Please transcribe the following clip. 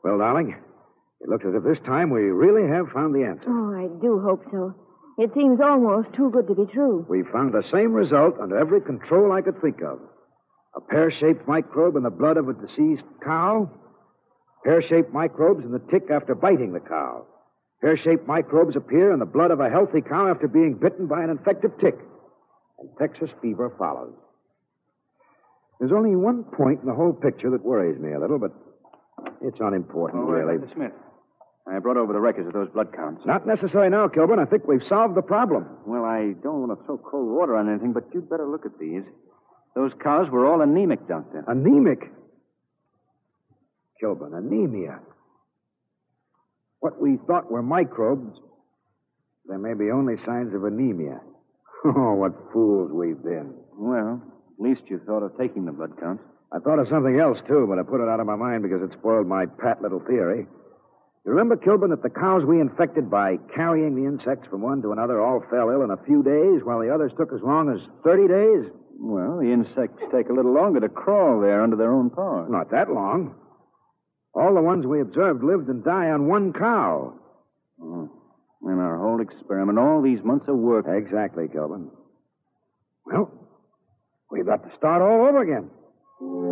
Well, darling, it looks as if this time we really have found the answer. Oh, I do hope so. It seems almost too good to be true. We found the same result under every control I could think of. A pear-shaped microbe in the blood of a deceased cow. Pear-shaped microbes in the tick after biting the cow. Pear-shaped microbes appear in the blood of a healthy cow after being bitten by an infected tick. And Texas fever follows. There's only one point in the whole picture that worries me a little, but it's unimportant, really. Mr. Smith, I brought over the records of those blood counts. Not necessary now, Kilburn. I think we've solved the problem. Well, I don't want to throw cold water on anything, but you'd better look at these. Those cows were all anemic, Doctor. Anemic? Kilburn, anemia. What we thought were microbes, there may be only signs of anemia. Oh, what fools we've been. Well, at least you thought of taking the blood counts. I thought of something else, too, but I put it out of my mind because it spoiled my pat little theory. You remember, Kilburn, that the cows we infected by carrying the insects from one to another all fell ill in a few days, while the others took as long as 30 days? Well, the insects take a little longer to crawl there under their own power. Not that long. All the ones we observed lived and died on one cow. Oh. And our whole experiment, all these months of work. Exactly, Kilburn. Well, we've got to start all over again.